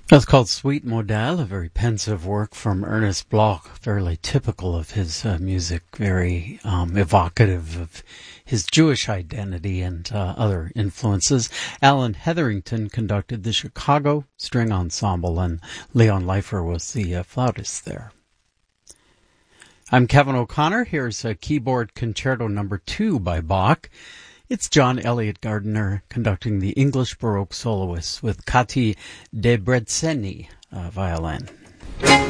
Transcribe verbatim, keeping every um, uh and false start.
That's called Suite Modale, a very pensive work from Ernest Bloch, fairly typical of his uh, music, very um, evocative of his Jewish identity and uh, other influences. Alan Hetherington conducted the Chicago String Ensemble, and Leon Leifer was the uh, flautist there. I'm Kevin O'Connor. Here's a keyboard concerto number two by Bach. It's John Elliott Gardiner conducting the English Baroque soloists with Kati Debreceni uh, violin.